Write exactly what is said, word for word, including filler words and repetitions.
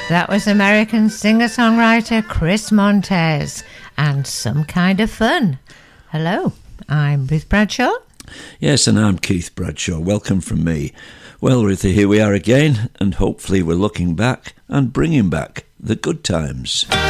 That was American singer-songwriter Chris Montez and Some Kind of Fun. Hello, I'm Ruth Bradshaw. Yes, and I'm Keith Bradshaw. Welcome from me. Well, Ruthie, here we are again, and hopefully we're looking back and bringing back the good times.